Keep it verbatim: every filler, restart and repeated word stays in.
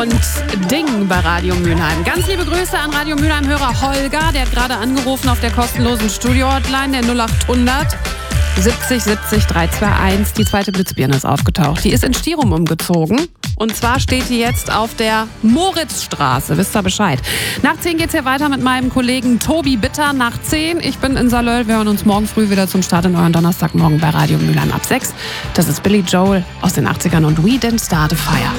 und Ding bei Radio Mülheim. Ganz liebe Grüße an Radio Mülheim-Hörer Holger, der hat gerade angerufen auf der kostenlosen Studio-Hotline, der null acht hundert siebzig siebzig dreihundertzweiundzwanzig. Die zweite Blitzbirne ist aufgetaucht. Die ist in Stirum umgezogen. Und zwar steht die jetzt auf der Moritzstraße. Wisst ihr Bescheid. Nach zehn geht's hier weiter mit meinem Kollegen Tobi Bitter. Nach zehn. Ich bin in Salöll. Wir hören uns morgen früh wieder zum Start in euren Donnerstagmorgen bei Radio Mülheim ab sechs. Das ist Billy Joel aus den achtzigern und We Didn't Start a Fire.